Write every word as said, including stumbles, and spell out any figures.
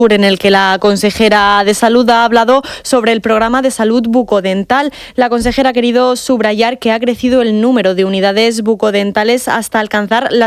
en el que la consejera de Salud ha hablado sobre el programa de salud bucodental. La consejera ha querido subrayar que ha crecido el número de unidades bucodentales hasta alcanzar las